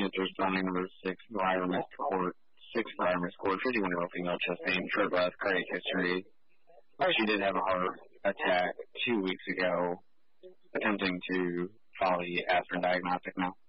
Panthers signing number 6, Briar McCourt, 51-year-old female chest pain, short breath, cardiac history. She did have a heart attack 2 weeks ago, attempting to follow the aspirin diagnostic now.